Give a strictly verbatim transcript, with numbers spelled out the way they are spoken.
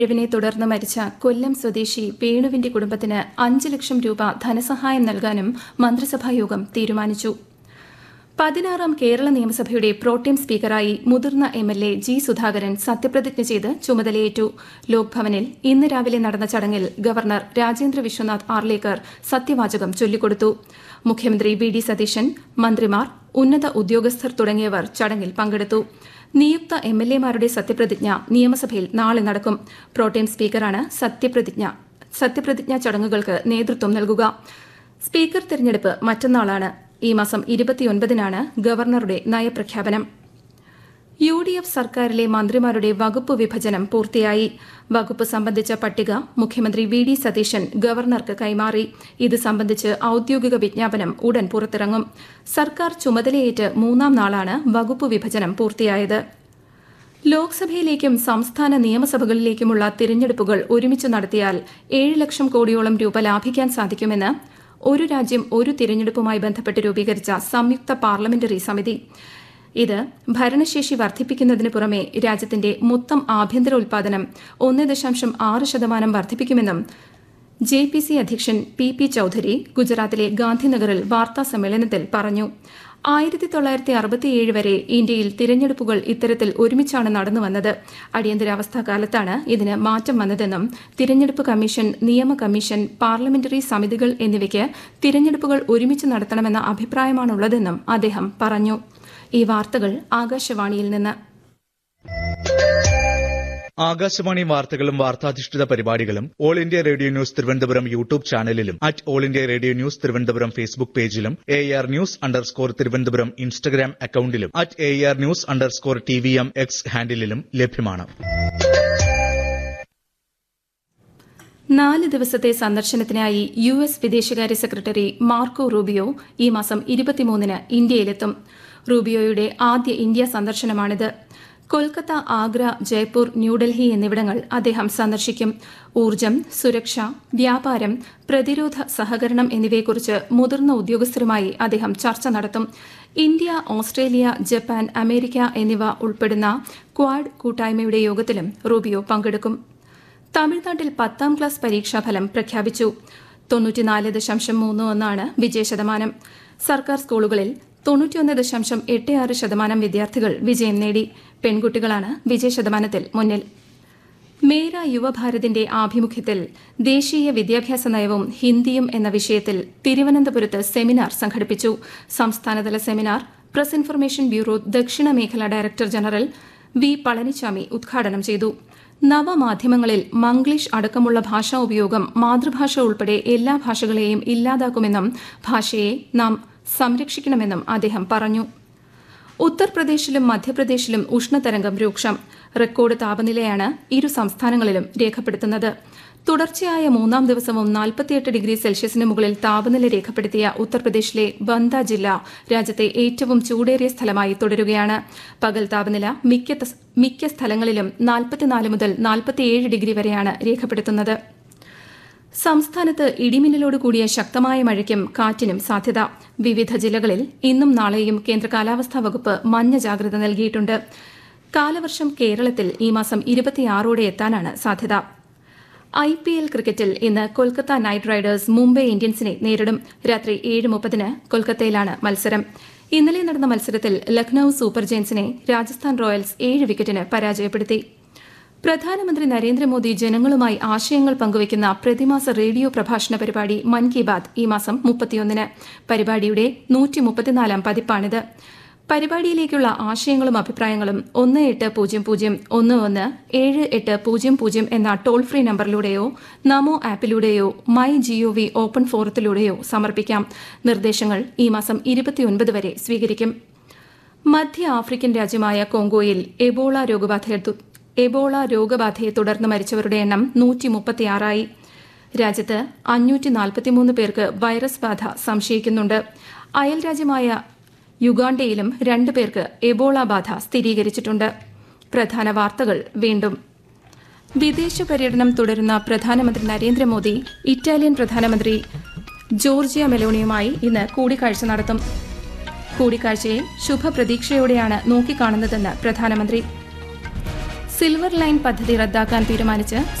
ിനെ തുടർന്ന് മരിച്ച കൊല്ലം സ്വദേശി വേണുവിന്റെ കുടുംബത്തിന് അഞ്ച് ലക്ഷം രൂപ ധനസഹായം നൽകാനും മന്ത്രിസഭായോഗം തീരുമാനിച്ചു. പതിനാറാം കേരള നിയമസഭയുടെ പ്രോട്ടേം സ്പീക്കറായി മുതിർന്ന M L A G Sudhakaran സത്യപ്രതിജ്ഞ ചെയ്ത് ചുമതലയേറ്റു. ലോക്ഭവനിൽ ഇന്ന് രാവിലെ നടന്ന ചടങ്ങിൽ ഗവർണർ രാജേന്ദ്ര വിശ്വനാഥ് ആർലേക്കർ സത്യവാചകം ചൊല്ലിക്കൊടുത്തു. മുഖ്യമന്ത്രി വി ഡി സതീശൻ, മന്ത്രിമാർ, ഉന്നത ഉദ്യോഗസ്ഥർ തുടങ്ങിയവർ ചടങ്ങിൽ പങ്കെടുത്തു. നിയുക്ത എം എൽ എമാരുടെ സത്യപ്രതിജ്ഞ നിയമസഭയിൽ നാളെ നടക്കും. പ്രോട്ടേം സ്പീക്കറാണ് സത്യപ്രതിജ്ഞ സത്യപ്രതിജ്ഞാ ചടങ്ങുകൾക്ക് നേതൃത്വം നൽകുക. സ്പീക്കർ തെരഞ്ഞെടുപ്പ് മറ്റന്നാളാണ്. ഈ മാസം ഇരുപത്തിയൊൻപതിനാണ് ഗവർണറുടെ നയപ്രഖ്യാപനം. യു ഡി എഫ് സർക്കാരിലെ മന്ത്രിമാരുടെ വകുപ്പ് വിഭജനം പൂർത്തിയായി. വകുപ്പ് സംബന്ധിച്ച പട്ടിക മുഖ്യമന്ത്രി വി ഡി സതീശൻ ഗവർണർക്ക് കൈമാറി. ഇത് സംബന്ധിച്ച് ഔദ്യോഗിക വിജ്ഞാപനം ഉടൻ പുറത്തിറങ്ങും. സർക്കാർ ചുമതലയേറ്റ് മൂന്നാം നാളാണ് വകുപ്പ് വിഭജനം പൂർത്തിയായത്. ലോക്സഭയിലേക്കും സംസ്ഥാന നിയമസഭകളിലേക്കുമുള്ള തിരഞ്ഞെടുപ്പുകൾ ഒരുമിച്ച് നടത്തിയാൽ ഏഴ് ലക്ഷം കോടിയോളം രൂപ ലാഭിക്കാൻ സാധിക്കുമെന്ന് ഒരു രാജ്യം ഒരു തിരഞ്ഞെടുപ്പുമായി ബന്ധപ്പെട്ട് രൂപീകരിച്ച സംയുക്ത പാർലമെന്ററി സമിതി. ഇത് ഭരണശേഷി വർദ്ധിപ്പിക്കുന്നതിന് പുറമെ രാജ്യത്തിന്റെ മൊത്തം ആഭ്യന്തര ഉൽപാദനം ഒന്ന് ദശാംശം ആറ് ശതമാനം വർദ്ധിപ്പിക്കുമെന്നും ജെ പി സി അധ്യക്ഷൻ പി പി ചൌധരി ഗുജറാത്തിലെ ഗാന്ധിനഗറിൽ വാർത്താ സമ്മേളനത്തിൽ പറഞ്ഞു. ആയിരത്തി തൊള്ളായിരത്തി അറുപത്തിയേഴ് വരെ ഇന്ത്യയിൽ തിരഞ്ഞെടുപ്പുകൾ ഇത്തരത്തിൽ ഒരുമിച്ചാണ് നടന്നുവന്നത്. അടിയന്തരാവസ്ഥാ കാലത്താണ് ഇതിന് മാറ്റം വന്നതെന്നും തിരഞ്ഞെടുപ്പ് കമ്മീഷൻ, നിയമ കമ്മീഷൻ, പാർലമെന്ററി സമിതികൾ എന്നിവയ്ക്ക് തിരഞ്ഞെടുപ്പുകൾ ഒരുമിച്ച് നടത്തണമെന്ന അഭിപ്രായമാണുള്ളതെന്നും അദ്ദേഹം പറഞ്ഞു. ഈ വാർത്തകൾ ആകാശവാണിയിൽ നിന്ന്. ആകാശവാണി വാർത്തകളും വാർത്താധിഷ്ഠിത പരിപാടികളും all India radio news Thiruvananthapuram YouTube ചാനലിലും at all India radio news Thiruvananthapuram Facebook പേജിലും A R news underscore Thiruvananthapuram Instagram അക്കൌണ്ടിലും at A R news underscore T V M X ഹാൻഡിലും ലഭ്യമാണ്. നാല് ദിവസത്തെ സന്ദർശനത്തിനായി യു എസ് വിദേശകാര്യ സെക്രട്ടറി മാർക്കോ റൂബിയോ ഈ മാസം ഇരുപത്തിമൂന്നിന് ഇന്ത്യയിലെത്തും. റൂബിയോയുടെ ആദ്യ ഇന്ത്യ സന്ദർശനമാണിത്. കൊൽക്കത്ത, ആഗ്ര, ജയ്പൂർ, ന്യൂഡൽഹി എന്നിവിടങ്ങൾ അദ്ദേഹം സന്ദർശിക്കും. ഊർജ്ജം, സുരക്ഷ, വ്യാപാരം, പ്രതിരോധ സഹകരണം എന്നിവയെക്കുറിച്ച് മുതിർന്ന ഉദ്യോഗസ്ഥരുമായി അദ്ദേഹം ചർച്ച നടത്തും. ഇന്ത്യ, ഓസ്ട്രേലിയ, ജപ്പാൻ, അമേരിക്ക എന്നിവ ഉൾപ്പെടുന്ന ക്വാഡ് കൂട്ടായ്മയുടെ യോഗത്തിലും റൂബിയോ പങ്കെടുക്കും. തമിഴ്നാട്ടിൽ പത്താം ക്ലാസ് പരീക്ഷാഫലം പ്രഖ്യാപിച്ചു. തൊണ്ണൂറ്റിനാല് ദശാംശം മൂന്ന് ഒന്നാണ് വിജയശതമാനം. സർക്കാർ സ്കൂളുകളിൽ തൊണ്ണൂറ്റിയൊന്ന് ദശാംശം എട്ട് ആറ് ശതമാനം വിദ്യാർത്ഥികൾ വിജയം നേടി. പെൺകുട്ടികളാണ് വിജയശതമാനത്തിൽ മുന്നിൽ. മേര യുവഭാരതിന്റെ ആഭിമുഖ്യത്തിൽ ദേശീയ വിദ്യാഭ്യാസ നയവും ഹിന്ദിയും എന്ന വിഷയത്തിൽ തിരുവനന്തപുരത്ത് സെമിനാർ സംഘടിപ്പിച്ചു. സംസ്ഥാനതല സെമിനാർ പ്രസ് ഇൻഫർമേഷൻ ബ്യൂറോ ദക്ഷിണ മേഖലാ ഡയറക്ടർ ജനറൽ വി പളനിച്ചാമി ഉദ്ഘാടനം ചെയ്തു. നവമാധ്യമങ്ങളിൽ മംഗ്ലീഷ് അടക്കമുള്ള ഭാഷാ ഉപയോഗം മാതൃഭാഷ ഉൾപ്പെടെ എല്ലാ ഭാഷകളെയും ഇല്ലാതാക്കുമെന്നും ഭാഷയെ നാം സംരക്ഷിക്കണമെന്നും അദ്ദേഹം പറഞ്ഞു. ഉത്തർപ്രദേശിലും മധ്യപ്രദേശിലും ഉഷ്ണതരംഗം രൂക്ഷം. റെക്കോർഡ് താപനിലയാണ് ഇരു സംസ്ഥാനങ്ങളിലും രേഖപ്പെടുത്തുന്നത്. തുടർച്ചയായ മൂന്നാം ദിവസവും നാൽപ്പത്തിയെട്ട് ഡിഗ്രി സെൽഷ്യസിന് മുകളിൽ താപനില രേഖപ്പെടുത്തിയ ഉത്തർപ്രദേശിലെ ബന്ദ ജില്ല രാജ്യത്തെ ഏറ്റവും ചൂടേറിയ സ്ഥലമായി തുടരുകയാണ്. പകൽ താപനില മിക്ക മിക്ക സ്ഥലങ്ങളിലും നാൽപ്പത്തിനാല് മുതൽ നാൽപ്പത്തിയേഴ് ഡിഗ്രി വരെയാണ് രേഖപ്പെടുത്തുന്നത്. സംസ്ഥാനത്ത് ഇടിമിന്നലോട് കൂടിയ ശക്തമായ മഴയ്ക്കും കാറ്റിനും സാധ്യത. വിവിധ ജില്ലകളിൽ ഇന്നും നാളെയും കേന്ദ്ര കാലാവസ്ഥാ വകുപ്പ് മഞ്ഞ ജാഗ്രത നൽകിയിട്ടുണ്ട്. കാലവർഷം കേരളത്തിൽ ഈ മാസം ഇരുപത്തിയാറോടെ എത്താനാണ് സാധ്യത. ഐ പി എൽ ക്രിക്കറ്റിൽ ഇന്ന് കൊൽക്കത്ത നൈറ്റ് റൈഡേഴ്സ് മുംബൈ ഇന്ത്യൻസിനെ നേരിടും. രാത്രി ഏഴ് മുപ്പതിന് കൊൽക്കത്തയിലാണ് മത്സരം. ഇന്നലെ നടന്ന മത്സരത്തിൽ ലക്നൌ സൂപ്പർ ജയൻസിനെ രാജസ്ഥാൻ റോയൽസ് ഏഴ് വിക്കറ്റിന് പരാജയപ്പെടുത്തി. പ്രധാനമന്ത്രി നരേന്ദ്രമോദി ജനങ്ങളുമായി ആശയങ്ങൾ പങ്കുവയ്ക്കുന്ന പ്രതിമാസ റേഡിയോ പ്രഭാഷണ പരിപാടി മൻ കി ബാത് ഈ മാസം മുപ്പത്തിയൊന്നിന്. പരിപാടിയുടെ നൂറ്റി മുപ്പത്തിനാലാം പതിപ്പാണിത്. പരിപാടിയിലേക്കുള്ള ആശയങ്ങളും അഭിപ്രായങ്ങളും ഒന്ന് എട്ട് പൂജ്യം പൂജ്യം ഒന്ന് ഒന്ന് ഏഴ് എട്ട് പൂജ്യം പൂജ്യം എന്ന toll free നമ്പറിലൂടെയോ Namo ആപ്പിലൂടെയോ my G O V open ഫോറത്തിലൂടെയോ സമർപ്പിക്കാം. നിർദ്ദേശങ്ങൾ ഈ മാസം ഇരുപത്തിയൊൻപത് വരെ സ്വീകരിക്കും. മധ്യ ആഫ്രിക്കൻ രാജ്യമായ കോങ്കോയിൽ എബോള രോഗബാധയെടുത്തു എബോള രോഗബാധയെ തുടർന്ന് മരിച്ചവരുടെ എണ്ണം നൂറ്റി മുപ്പത്തിയാറായി. രാജ്യത്ത് അഞ്ഞൂറ്റി നാൽപ്പത്തിമൂന്ന് പേർക്ക് വൈറസ് ബാധ സംശയിക്കുന്നുണ്ട്. അയൽ രാജ്യമായ യുഗാണ്ടയിലും രണ്ട് പേർക്ക് എബോള ബാധ സ്ഥിരീകരിച്ചിട്ടുണ്ട്. പ്രധാന വാർത്തകൾ വീണ്ടും. വിദേശ പര്യടനം തുടരുന്ന പ്രധാനമന്ത്രി നരേന്ദ്രമോദി ഇറ്റാലിയൻ പ്രധാനമന്ത്രി ജോർജിയ മെലോണിയുമായി ഇന്ന് കൂടിക്കാഴ്ച നടത്തും. കൂടിക്കാഴ്ചയെ ശുഭപ്രതീക്ഷയോടെയാണ് നോക്കിക്കാണുന്നതെന്ന് പ്രധാനമന്ത്രി. സിൽവർ ലൈൻ പദ്ധതി റദ്ദാക്കാൻ തീരുമാനിച്ച്